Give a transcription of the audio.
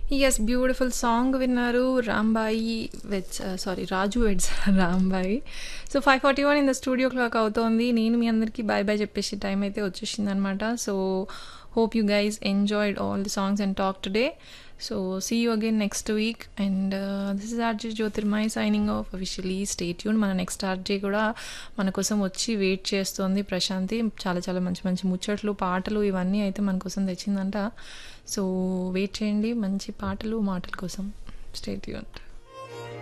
Yes. Beautiful song విన్నారు. 'Rambai' sorry 'Raju weds Rambai'. So 5:41 in the studio clock అవుతోంది. నేను మీ అందరికీ బాయ్ బాయ్ చెప్పేసి టైం అయితే వచ్చేసిందనమాట. So hope you guys enjoyed all the songs and talk today. So see you again next week. And this is RJ Jyotirmay signing off officially. Stay tune. మన next RJ కూడా మన కోసం వచ్చి wait చేస్తోంది ప్రశాంతి. చాలా చాలా మంచి మంచి ముచ్చట్లు, పాటలు ఇవన్నీ అయితే మన కోసం తెచ్చిందంట. సో వెయిట్ చేయండి మంచి పాటలు మాటల కోసం. Stay tuned.